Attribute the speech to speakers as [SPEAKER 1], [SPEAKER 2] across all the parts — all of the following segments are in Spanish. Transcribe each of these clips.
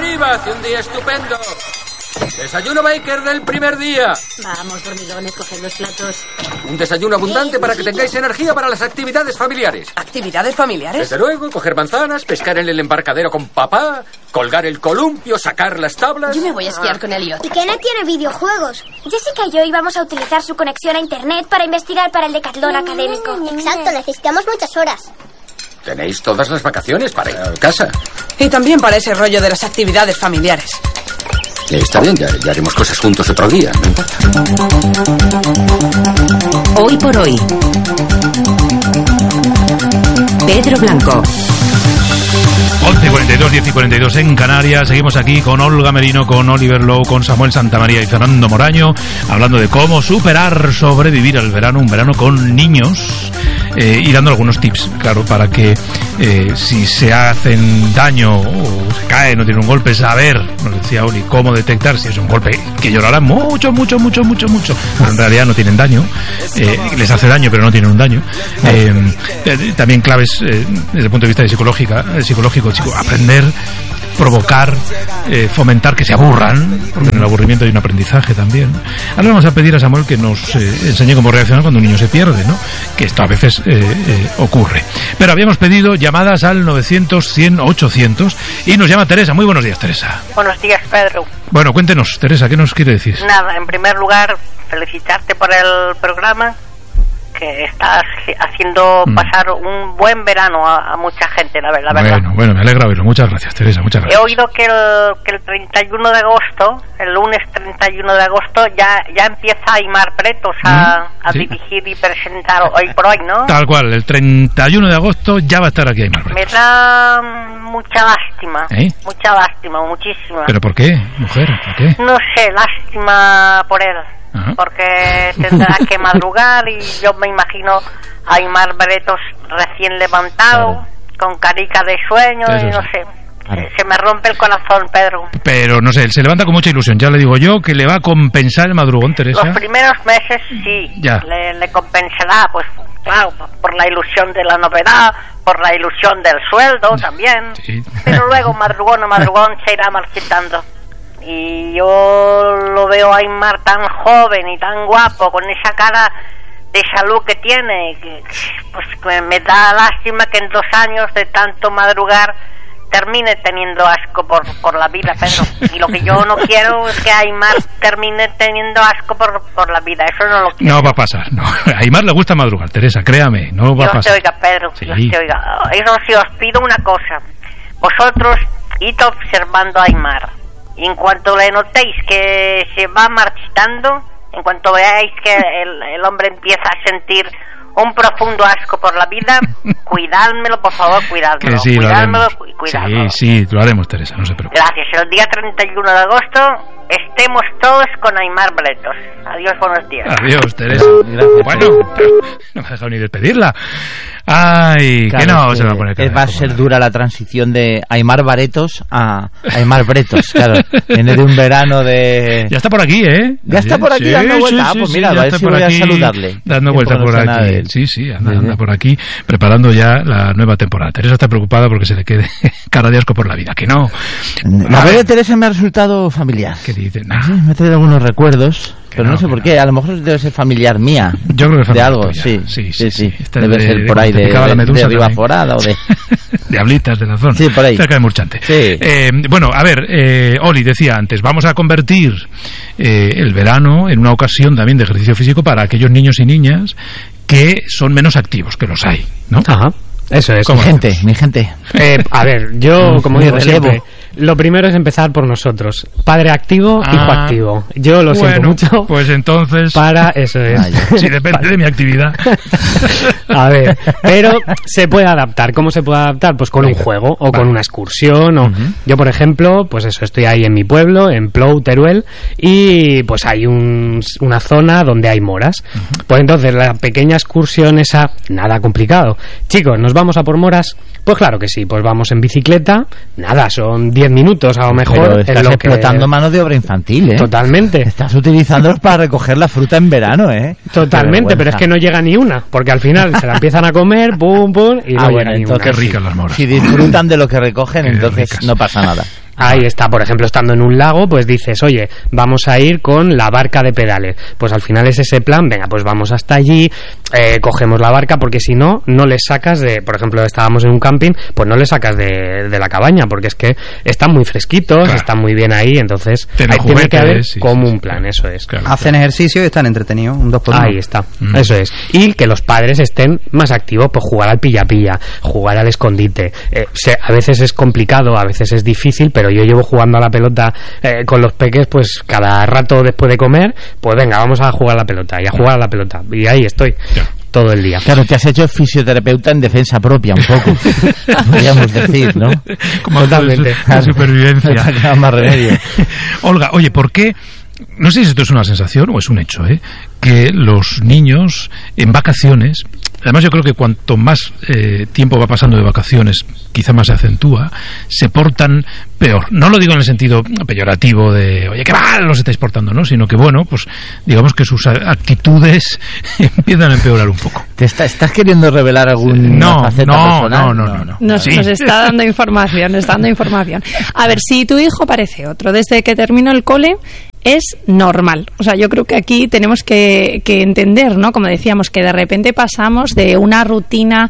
[SPEAKER 1] arriba! ¡Hace un día estupendo! Desayuno Baker del primer día.
[SPEAKER 2] Vamos, dormilones, coged los platos.
[SPEAKER 1] Un desayuno abundante para que tengáis energía para las actividades familiares.
[SPEAKER 3] ¿Actividades familiares?
[SPEAKER 1] Desde luego, coger manzanas, pescar en el embarcadero con papá, colgar el columpio, sacar las tablas.
[SPEAKER 2] Yo me voy a esquiar con Elliot.
[SPEAKER 4] ¿Y que no tiene videojuegos? Jessica y yo íbamos a utilizar su conexión a internet para investigar para el decatlón académico.
[SPEAKER 5] Exacto, necesitamos muchas horas.
[SPEAKER 1] Tenéis todas las vacaciones para ir a casa.
[SPEAKER 3] Y también para ese rollo de las actividades familiares.
[SPEAKER 1] Está bien, ya haremos cosas juntos otro día, no importa.
[SPEAKER 6] Hoy por hoy. Pedro Blanco.
[SPEAKER 7] 11:42, 10:42 en Canarias. Seguimos aquí con Olga Merino, con Oliver Lowe, con Samuel Santamaría y Fernando Moraño, hablando de cómo sobrevivir al verano, un verano con niños, y dando algunos tips, claro, para que si se hacen daño o se caen o tienen un golpe, saber, nos decía Oli, cómo detectar si es un golpe que llorarán mucho, pero en realidad no tienen daño, les hace daño pero no tienen un daño. También claves desde el punto de vista psicológico, chico, aprender, provocar, fomentar que se aburran, porque en el aburrimiento hay un aprendizaje también. Ahora vamos a pedir a Samuel que nos enseñe cómo reaccionar cuando un niño se pierde, ¿no? Que esto a veces ocurre. Pero habíamos pedido llamadas al 900-100-800 y nos llama Teresa. Muy buenos días, Teresa.
[SPEAKER 8] Buenos días, Pedro.
[SPEAKER 7] Bueno, cuéntenos, Teresa, ¿qué nos quiere decir?
[SPEAKER 8] Nada, en primer lugar, felicitarte por el programa, que estás haciendo pasar un buen verano a mucha gente, la verdad.
[SPEAKER 7] Bueno, me alegra oírlo. Muchas gracias, Teresa, muchas gracias.
[SPEAKER 8] He oído que el 31 de agosto, el lunes 31 de agosto, ya empieza Aimar Bretos a
[SPEAKER 7] sí,
[SPEAKER 8] dirigir y presentar Hoy por Hoy, ¿no?
[SPEAKER 7] Tal cual, el 31 de agosto ya va a estar aquí Aimar Bretos.
[SPEAKER 8] Me da mucha lástima, mucha lástima, muchísima.
[SPEAKER 7] ¿Pero por qué, mujer? ¿Por qué?
[SPEAKER 8] No sé, lástima por él. Ajá. Porque tendrá que madrugar y yo me imagino a Aimar Bretos recién levantado, con carica de sueño. Eso, y no sé, se me rompe el corazón, Pedro.
[SPEAKER 7] Pero no sé, él se levanta con mucha ilusión, ya le digo yo que le va a compensar el madrugón, Teresa.
[SPEAKER 8] Los primeros meses sí, le compensará, pues claro, por la ilusión de la novedad, por la ilusión del sueldo también, sí. Pero luego madrugón a madrugón se irá marchitando. Y yo lo veo a Aimar tan joven y tan guapo, con esa cara de salud que tiene, que pues me da lástima que en 2 años de tanto madrugar termine teniendo asco por la vida, Pedro. Y lo que yo no quiero es que Aimar termine teniendo asco por la vida. Eso no lo quiero.
[SPEAKER 7] No va a pasar, no. A Aimar le gusta madrugar, Teresa, créame, no va a pasar.
[SPEAKER 8] Dios te oiga, Pedro, sí. Dios te oiga. Eso sí, os pido una cosa. Vosotros, id observando a Aimar. Y en cuanto le notéis que se va marchitando, en cuanto veáis que el hombre empieza a sentir un profundo asco por la vida, cuidádmelo, por favor, cuidádmelo.
[SPEAKER 7] Sí,
[SPEAKER 8] cuidádmelo,
[SPEAKER 7] Sí, lo haremos, Teresa, no se preocupe.
[SPEAKER 8] Gracias. El día 31 de agosto estemos todos con Aimar Bretos. Adiós, buenos días.
[SPEAKER 7] Adiós, Teresa. Gracias. Bueno, no me ha dejado ni despedirla. Ay, claro, que no se va a poner.
[SPEAKER 9] Va a ser dura la transición de Aimar Bretos a Aimar Bretos, claro. Viene de un verano de...
[SPEAKER 7] Ya está por aquí, ¿eh?
[SPEAKER 9] Ya está por aquí dando vueltas. Pues mira, a ver si voy a saludarle.
[SPEAKER 7] Dando vueltas por aquí. Sí, anda por aquí, preparando ya la nueva temporada. Teresa está preocupada porque se le quede cara de asco por la vida, que no.
[SPEAKER 9] La voz de Teresa me ha resultado familiar.
[SPEAKER 7] ¿Qué dice?
[SPEAKER 9] Sí, me ha traído algunos recuerdos. Pero no sé por qué, a lo mejor debe ser familiar mía.
[SPEAKER 7] Yo creo que es familiar
[SPEAKER 9] de algo,
[SPEAKER 7] tuya. Sí.
[SPEAKER 9] Debe ser por ahí de Riva Forada o de...
[SPEAKER 7] Diablitas de la zona.
[SPEAKER 9] Sí, por ahí.
[SPEAKER 7] Cerca de Murchante.
[SPEAKER 9] Sí.
[SPEAKER 7] Bueno, a ver, Oli decía antes, vamos a convertir el verano en una ocasión también de ejercicio físico para aquellos niños y niñas que son menos activos, que los hay, ¿no?
[SPEAKER 10] Ajá. Eso es.
[SPEAKER 9] Mi gente.
[SPEAKER 10] A ver, yo, como digo siempre, lo primero es empezar por nosotros. Padre activo, hijo activo. Yo lo siento mucho.
[SPEAKER 7] Pues entonces...
[SPEAKER 10] Eso es.
[SPEAKER 7] Si depende de mi actividad.
[SPEAKER 10] A ver, pero se puede adaptar. ¿Cómo se puede adaptar? Pues con un juego o con una excursión. O... Yo, por ejemplo, pues eso, estoy ahí en mi pueblo, en Plou, Teruel, y pues hay una zona donde hay moras. Pues entonces la pequeña excursión esa, nada complicado. Chicos, ¿nos vamos a por moras? Pues claro que sí, pues vamos en bicicleta, nada, son 10 minutos a lo mejor.
[SPEAKER 9] Pero estás explotando mano de obra infantil, ¿eh?
[SPEAKER 10] Totalmente.
[SPEAKER 9] Estás utilizándolos para recoger la fruta en verano, ¿eh?
[SPEAKER 10] Totalmente, pero es que no llega ni una, porque al final se la empiezan a comer, pum, y no llega ni una.
[SPEAKER 7] Qué ricas las moras.
[SPEAKER 9] Si disfrutan de lo que recogen, entonces no pasa nada.
[SPEAKER 10] Ahí está, por ejemplo, estando en un lago, pues dices, oye, vamos a ir con la barca de pedales. Pues al final es ese plan, venga, pues vamos hasta allí, cogemos la barca, porque si no, no les sacas de, por ejemplo, estábamos en un camping, pues no les sacas de la cabaña, porque es que están muy fresquitos, están muy bien ahí, entonces ahí tiene que haber como un plan, eso es.
[SPEAKER 11] Hacen ejercicio y están entretenidos, un 2x1.
[SPEAKER 10] Ahí está, eso es. Y que los padres estén más activos, pues jugar al pilla-pilla, jugar al escondite. A veces es complicado, a veces es difícil, pero yo llevo jugando a la pelota con los peques, pues cada rato después de comer, pues venga, vamos a jugar a la pelota y a jugar a la pelota. Y ahí estoy. Todo el día.
[SPEAKER 9] Claro, te has hecho fisioterapeuta en defensa propia, un poco. Podríamos decir, ¿no?
[SPEAKER 7] Como totalmente. La supervivencia.
[SPEAKER 9] Más remedio.
[SPEAKER 7] Olga, oye, ¿por qué? No sé si esto es una sensación o es un hecho, que los niños en vacaciones, además yo creo que cuanto más tiempo va pasando de vacaciones, quizá más se acentúa, se portan peor. No lo digo en el sentido peyorativo de, oye, qué mal los estáis portando, ¿no? Sino que, bueno, pues digamos que sus actitudes empiezan a empeorar un poco.
[SPEAKER 9] ¿Te estás queriendo revelar alguna faceta personal?
[SPEAKER 7] No.
[SPEAKER 12] Nos está dando información, A ver, si tu hijo parece otro, desde que terminó el cole, es normal. O sea, yo creo que aquí tenemos que entender, ¿no? Como decíamos, que de repente pasamos de una rutina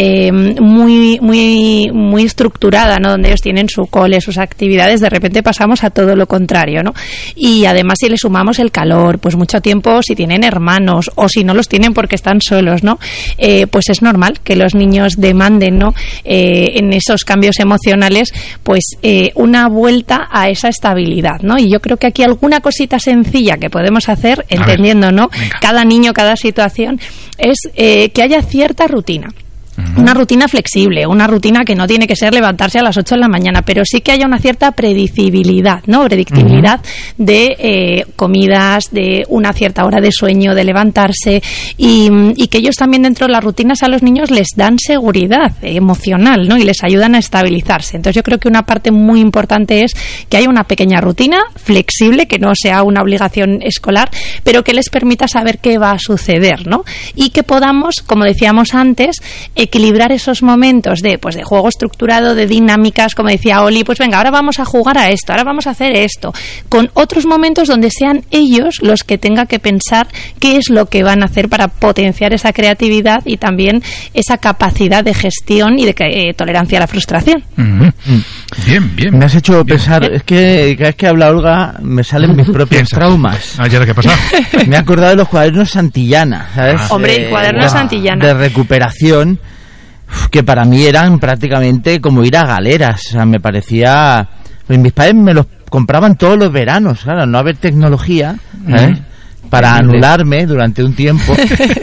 [SPEAKER 12] muy estructurada, ¿no? Donde ellos tienen su cole, sus actividades, de repente pasamos a todo lo contrario, ¿no? Y además, si le sumamos el calor, pues mucho tiempo, si tienen hermanos o si no los tienen porque están solos, ¿no? Pues es normal que los niños demanden, ¿no? En esos cambios emocionales, pues una vuelta a esa estabilidad, ¿no? Y yo creo que aquí alguna cosita sencilla que podemos hacer, entendiendo, ¿no? Cada niño, cada situación, es que haya cierta rutina. Una rutina flexible, una rutina que no tiene que ser levantarse a las 8 de la mañana, pero sí que haya una cierta predictibilidad, ¿no? Predictibilidad de comidas, de una cierta hora de sueño, de levantarse y que ellos también dentro de las rutinas a los niños les dan seguridad emocional, ¿no? Y les ayudan a estabilizarse. Entonces yo creo que una parte muy importante es que haya una pequeña rutina flexible, que no sea una obligación escolar, pero que les permita saber qué va a suceder, ¿no? Y que podamos, como decíamos antes, equilibrar esos momentos de juego estructurado, de dinámicas, como decía Oli, pues venga, ahora vamos a jugar a esto, ahora vamos a hacer esto, con otros momentos donde sean ellos los que tengan que pensar qué es lo que van a hacer para potenciar esa creatividad y también esa capacidad de gestión y de tolerancia a la frustración.
[SPEAKER 7] Bien.
[SPEAKER 9] Me has hecho pensar, es que cada vez que habla Olga me salen mis propios traumas.
[SPEAKER 7] ¿Ya de qué ha pasado?
[SPEAKER 9] Me he acordado de los cuadernos Santillana, ¿sabes?
[SPEAKER 12] Hombre, cuadernos Santillana.
[SPEAKER 9] De recuperación, que para mí eran prácticamente como ir a galeras. O sea, me parecía... Pues mis padres me los compraban todos los veranos, claro, no haber tecnología, ¿sabes? Para anularme durante un tiempo.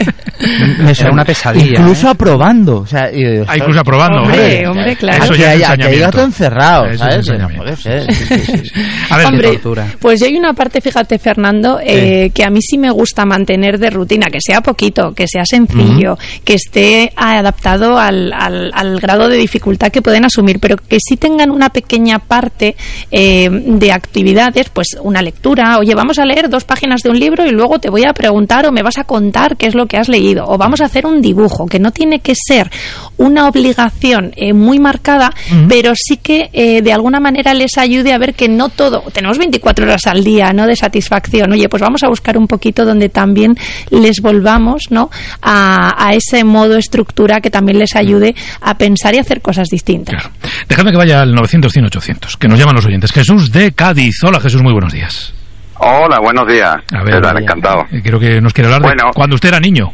[SPEAKER 11] Era una pesadilla.
[SPEAKER 9] Incluso aprobando. O sea,
[SPEAKER 7] incluso aprobando.
[SPEAKER 12] Hombre, claro.
[SPEAKER 9] Eso ya es ensañamiento. Que encerrado, ¿sabes?
[SPEAKER 7] No puede ser.
[SPEAKER 12] Sí. A ver, hombre, pues yo hay una parte, fíjate, Fernando, que a mí sí me gusta mantener de rutina, que sea poquito, que sea sencillo, que esté adaptado al grado de dificultad que pueden asumir, pero que sí tengan una pequeña parte de actividades, pues una lectura, oye, vamos a leer 2 páginas de un libro y luego te voy a preguntar o me vas a contar qué es lo que has leído, o vamos a hacer un dibujo, que no tiene que ser una obligación muy marcada, pero sí que de alguna manera les ayude a ver que no todo, tenemos 24 horas al día, ¿no?, de satisfacción. Oye, pues vamos a buscar un poquito donde también les volvamos, ¿no?, a ese modo estructura que también les ayude a pensar y hacer cosas distintas.
[SPEAKER 7] Claro. Déjame que vaya al 900-100-800, que nos llaman los oyentes. Jesús de Cádiz. Hola, Jesús, muy buenos días.
[SPEAKER 13] Hola, buenos días.
[SPEAKER 7] A ver,
[SPEAKER 13] encantado.
[SPEAKER 7] Creo que nos quiere hablar de cuando usted era niño.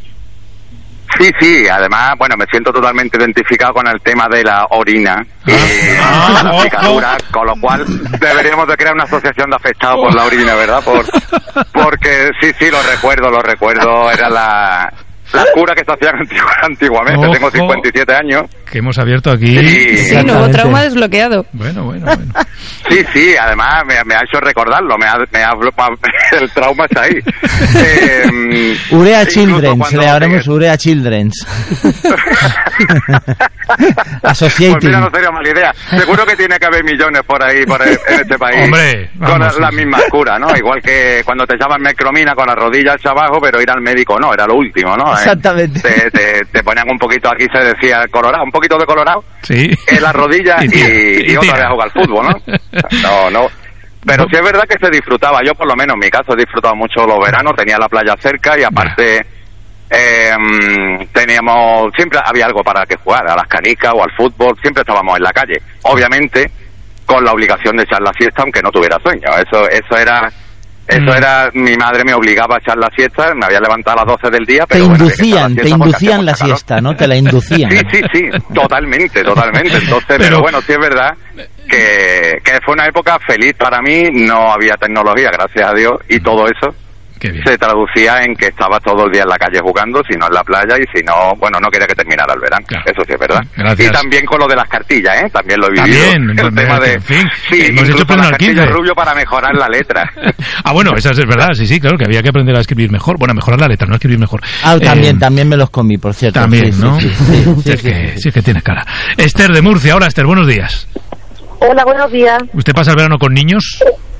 [SPEAKER 13] Sí, además, bueno, me siento totalmente identificado con el tema de la orina y la picadura, con lo cual deberíamos de crear una asociación de afectados por la orina, ¿verdad? Porque sí, lo recuerdo, era la cura que se hacían antiguamente. Tengo 57 años.
[SPEAKER 7] Que hemos abierto aquí.
[SPEAKER 12] Sí, nuevo trauma desbloqueado.
[SPEAKER 7] Bueno.
[SPEAKER 13] Sí, además me ha hecho recordarlo, el trauma está ahí.
[SPEAKER 9] Urea Children's, le haremos Urea Children's. Associating.
[SPEAKER 13] Pues mira, no sería mala idea. Seguro que tiene que haber millones por ahí en este país.
[SPEAKER 7] Hombre, vamos,
[SPEAKER 13] con la misma cura, ¿no? Igual que cuando te llaman mecromina con la rodilla hacia abajo, pero ir al médico no, era lo último, ¿no?
[SPEAKER 9] Exactamente.
[SPEAKER 13] Te ponían un poquito, aquí se decía colorado, un poquito poquito de colorado en la rodilla y otra vez a jugar al fútbol, ¿no? No. Pero sí es verdad que se disfrutaba. Yo, por lo menos, en mi caso, he disfrutado mucho los veranos. Tenía la playa cerca y aparte siempre había algo para que jugar, a las canicas o al fútbol. Siempre estábamos en la calle. Obviamente, con la obligación de echar la siesta, aunque no tuviera sueño. Eso era, mi madre me obligaba a echar la siesta, me había levantado a las 12 del día, pero
[SPEAKER 9] te inducían la siesta, ¿no? Te la inducían.
[SPEAKER 13] Sí, totalmente. Entonces, pero bueno, sí es verdad que fue una época feliz para mí, no había tecnología, gracias a Dios, y todo eso se traducía en que estaba todo el día en la calle jugando, si no en la playa, y si no, bueno, no quería que terminara el verano. Claro. Eso sí es verdad.
[SPEAKER 7] Gracias.
[SPEAKER 13] Y también con lo de las cartillas, también lo he vivido.
[SPEAKER 7] También,
[SPEAKER 13] el tema de,
[SPEAKER 7] en fin,
[SPEAKER 13] hemos hecho las cartillas rubio para mejorar la letra.
[SPEAKER 7] Bueno, eso es verdad, sí, claro, que había que aprender a escribir mejor. Bueno, mejorar la letra, no escribir mejor.
[SPEAKER 9] También me los comí, por cierto.
[SPEAKER 7] También, sí, ¿no? Sí, es que tienes cara. Esther de Murcia, hola Esther, buenos días.
[SPEAKER 14] Hola, buenos días.
[SPEAKER 7] ¿Usted pasa el verano con niños?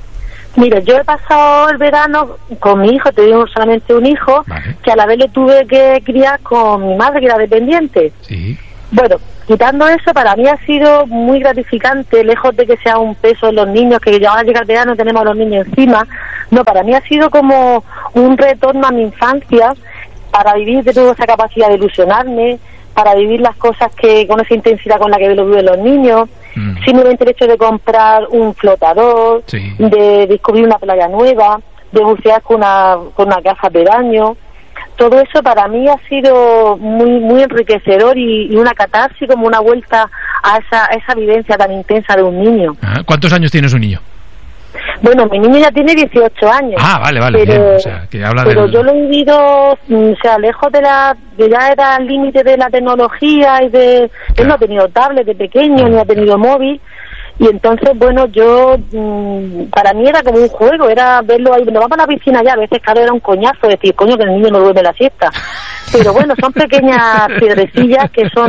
[SPEAKER 14] Mire, yo he pasado el verano con mi hijo, tengo solamente un hijo, que a la vez le tuve que criar con mi madre, que era dependiente.
[SPEAKER 7] Sí.
[SPEAKER 14] Bueno, quitando eso, para mí ha sido muy gratificante, lejos de que sea un peso en los niños, que ya ahora llega el verano y tenemos a los niños encima. No, para mí ha sido como un retorno a mi infancia, para vivir de nuevo esa capacidad de ilusionarme, para vivir las cosas que con esa intensidad con la que lo viven los niños. Simplemente el hecho de comprar un flotador, de descubrir una playa nueva, de bucear con una gafa de baño. Todo eso para mí ha sido muy muy enriquecedor y una catarsis, como una vuelta a esa vivencia tan intensa de un niño.
[SPEAKER 7] ¿Cuántos años tiene su niño?
[SPEAKER 14] Bueno, mi niño ya tiene 18 años.
[SPEAKER 7] Vale,
[SPEAKER 14] pero,
[SPEAKER 7] bien. O sea, que habla
[SPEAKER 14] pero yo lo he vivido, lejos de ya era el límite de la tecnología y de... Él no ha tenido tablet de pequeño, ni ha tenido móvil. Y entonces, bueno, yo, para mí era como un juego, era verlo ahí, nos vamos a la piscina ya, a veces claro era un coñazo, decir, coño, que el niño no duerme la siesta. Pero bueno, son pequeñas piedrecillas que eso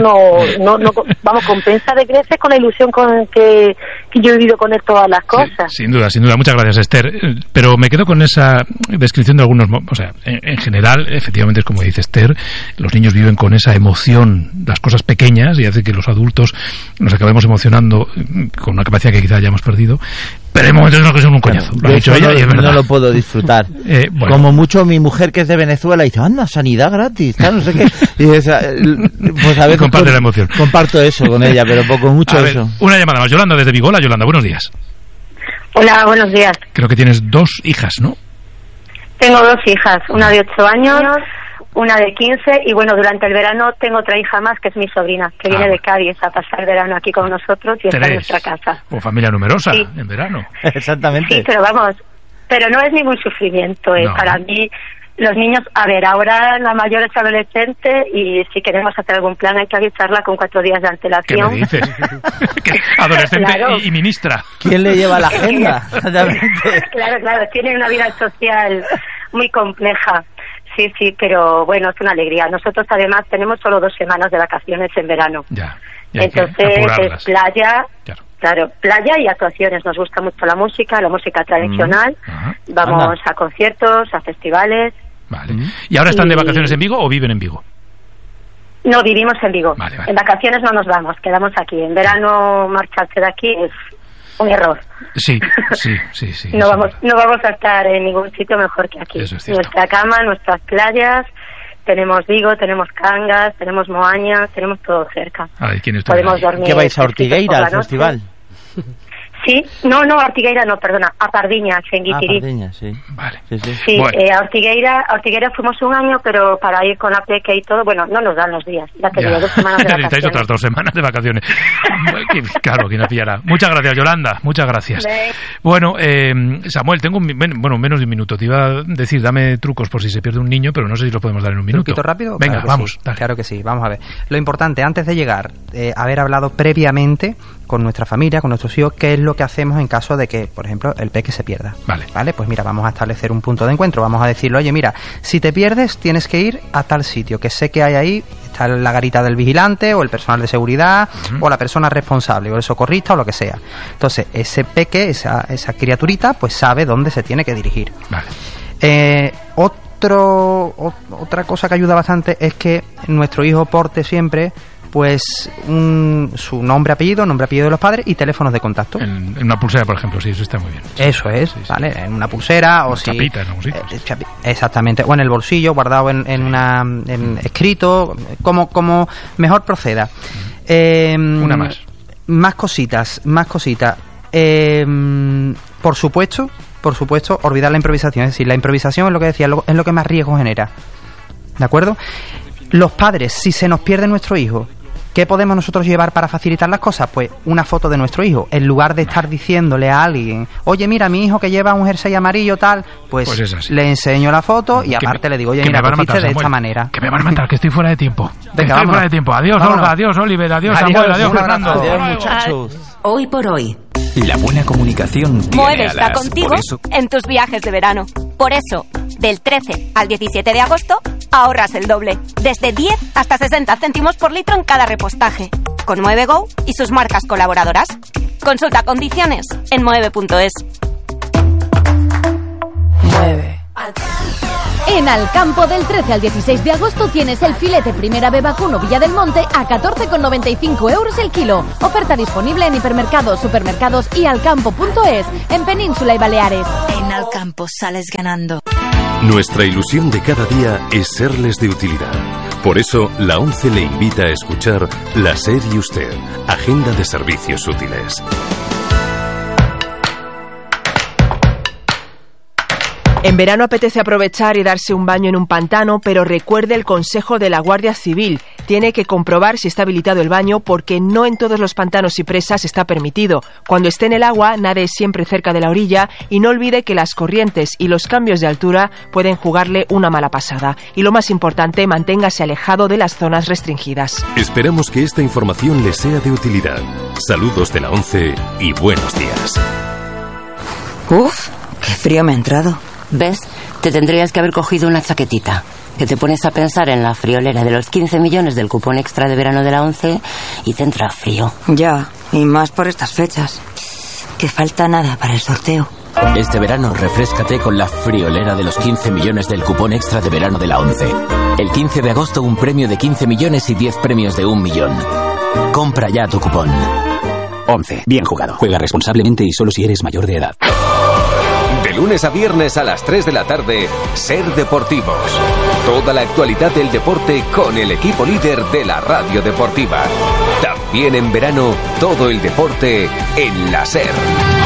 [SPEAKER 14] vamos, compensa de creces con la ilusión con que yo he vivido con él todas las cosas.
[SPEAKER 7] Sin duda, muchas gracias Esther, pero me quedo con esa descripción de algunos, o sea, en general, efectivamente es como dice Esther, los niños viven con esa emoción, las cosas pequeñas, y hace que los adultos nos acabemos emocionando con una capacidad que quizá hayamos perdido, pero hay momentos en los que son un coñazo. Lo ha dicho ella y es verdad.
[SPEAKER 9] No lo puedo disfrutar. Bueno. Como mucho mi mujer, que es de Venezuela, dice, anda, sanidad gratis, no sé qué. Y pues a veces
[SPEAKER 7] comparte la emoción.
[SPEAKER 9] Comparto eso con ella, pero poco mucho eso.
[SPEAKER 7] Una llamada más. Yolanda desde Vigo. Hola, Yolanda, buenos días.
[SPEAKER 15] Hola, buenos días.
[SPEAKER 7] Creo que tienes 2 hijas, ¿no?
[SPEAKER 15] Tengo 2 hijas, una de 8 años, una de 15, y bueno, durante el verano tengo otra hija más, que es mi sobrina, que viene de Cádiz a pasar el verano aquí con nosotros y está en nuestra casa.
[SPEAKER 7] O familia numerosa, en verano.
[SPEAKER 9] Exactamente.
[SPEAKER 15] Sí, pero vamos, pero no es ningún sufrimiento,
[SPEAKER 7] no.
[SPEAKER 15] Para mí, los niños, a ver, ahora la mayor es adolescente y si queremos hacer algún plan hay que avisarla con 4 días de antelación.
[SPEAKER 7] ¿Qué me dices? Adolescente claro. y ministra.
[SPEAKER 9] ¿Quién le lleva la agenda?
[SPEAKER 15] Claro, tiene una vida social muy compleja. Sí, pero bueno, es una alegría. Nosotros además tenemos solo 2 semanas de vacaciones en verano. Entonces es playa, claro, playa y actuaciones. Nos gusta mucho la música tradicional. Vamos a conciertos, a festivales.
[SPEAKER 7] Vale. ¿Y ahora están de vacaciones en Vigo o viven en Vigo?
[SPEAKER 15] No, vivimos en Vigo.
[SPEAKER 7] Vale.
[SPEAKER 15] En vacaciones no nos vamos, quedamos aquí. En verano marcharse de aquí es un error.
[SPEAKER 7] Sí.
[SPEAKER 15] No vamos a estar en ningún sitio mejor que aquí. Nuestra cama, nuestras playas, tenemos Vigo, tenemos Cangas, tenemos Moaña, tenemos todo cerca. Podemos dormir.
[SPEAKER 9] ¿Qué vais a Ortigueira al festival?
[SPEAKER 15] Sí, no, a Ortigueira no, perdona, a Pardiñas, en Guitirí.
[SPEAKER 9] Pardiñas, sí.
[SPEAKER 7] Vale.
[SPEAKER 15] Sí, bueno. A Ortigueira fuimos un año, pero para ir con la peque y todo, bueno, no nos dan los días. Ya te digo, 2 semanas de vacaciones.
[SPEAKER 7] Necesitáis otras 2 semanas de vacaciones. Claro, ¿quién la pillará? Muchas gracias, Yolanda, muchas gracias. Bueno, Samuel, tengo menos de un minuto. Te iba a decir, dame trucos por si se pierde un niño, pero no sé si lo podemos dar en un minuto.
[SPEAKER 11] ¿Truquito rápido?
[SPEAKER 7] Venga, vamos.
[SPEAKER 11] Sí. Claro que sí, vamos a ver. Lo importante, antes de llegar, haber hablado previamente con nuestra familia, con nuestros hijos, qué es lo que hacemos en caso de que, por ejemplo, el peque se pierda. Vale, pues mira, vamos a establecer un punto de encuentro, vamos a decirle, oye, mira, si te pierdes tienes que ir a tal sitio, que sé que hay ahí, está la garita del vigilante o el personal de seguridad o la persona responsable o el socorrista o lo que sea. Entonces, ese peque, esa criaturita, pues sabe dónde se tiene que dirigir. Vale. Otra cosa que ayuda bastante es que nuestro hijo porte siempre pues su nombre, apellido de los padres y teléfonos de contacto.
[SPEAKER 7] En una pulsera, por ejemplo, sí, eso está muy bien.
[SPEAKER 11] Eso es, sí, ¿vale? En una pulsera o si...
[SPEAKER 7] Chapita en algún sitio.
[SPEAKER 11] Exactamente, o en el bolsillo, guardado en escrito, como mejor proceda.
[SPEAKER 7] Una más.
[SPEAKER 11] Más cositas. Por supuesto, olvidar la improvisación. Es decir, la improvisación es lo que decía, es lo que más riesgo genera. ¿De acuerdo? Los padres, si se nos pierde nuestro hijo, ¿qué podemos nosotros llevar para facilitar las cosas? Pues una foto de nuestro hijo. En lugar de estar diciéndole a alguien, oye, mira, mi hijo que lleva un jersey amarillo tal, pues le enseño la foto y aparte le digo, oye, mira, pues viste de esta manera.
[SPEAKER 7] Que me van a matar, que estoy fuera de tiempo.
[SPEAKER 11] Venga,
[SPEAKER 7] estoy fuera de tiempo. Adiós, Olga, adiós, Oliver, adiós, Samuel, adiós, Fernando.
[SPEAKER 11] Adiós, muchachos.
[SPEAKER 6] Hoy por hoy.
[SPEAKER 16] La buena comunicación tiene
[SPEAKER 17] Moeve está
[SPEAKER 16] alas.
[SPEAKER 17] contigo en tus viajes de verano. Por eso, del 13 al 17 de agosto, ahorras el doble. Desde 10 hasta 60 céntimos por litro en cada repostaje. Con Moeve Go y sus marcas colaboradoras. Consulta condiciones en moeve.es.
[SPEAKER 3] Mueve.
[SPEAKER 18] En Alcampo, del 13 al 16 de agosto tienes el filete Primera B Vacuno Villa del Monte a 14,95 € el kilo. Oferta disponible en hipermercados, supermercados y alcampo.es, en Península y Baleares.
[SPEAKER 19] En Alcampo sales ganando.
[SPEAKER 20] Nuestra ilusión de cada día es serles de utilidad. Por eso, la ONCE le invita a escuchar La SER y Usted, Agenda de Servicios Útiles.
[SPEAKER 21] En verano apetece aprovechar y darse un baño en un pantano, pero recuerde el consejo de la Guardia Civil. Tiene que comprobar si está habilitado el baño porque no en todos los pantanos y presas está permitido. Cuando esté en el agua, nade siempre cerca de la orilla y no olvide que las corrientes y los cambios de altura pueden jugarle una mala pasada. Y lo más importante, manténgase alejado de las zonas restringidas.
[SPEAKER 20] Esperamos que esta información les sea de utilidad. Saludos de la ONCE y buenos días.
[SPEAKER 19] Uf, qué frío me ha entrado.
[SPEAKER 22] ¿Ves? Te tendrías que haber cogido una chaquetita. Que te pones a pensar en la friolera de los 15 millones del cupón extra de verano de la ONCE y te entra frío.
[SPEAKER 19] Ya, y más por estas fechas. Que falta nada para el sorteo.
[SPEAKER 23] Este verano refréscate con la friolera de los 15 millones del cupón extra de verano de la ONCE. El 15 de agosto un premio de 15 millones y 10 premios de 1 millón. Compra ya tu cupón.
[SPEAKER 24] ONCE. Bien jugado. Juega responsablemente y solo si eres mayor de edad.
[SPEAKER 25] De lunes a viernes a las 3 de la tarde, Ser Deportivos. Toda la actualidad del deporte con el equipo líder de la radio deportiva. También en verano, todo el deporte en la SER.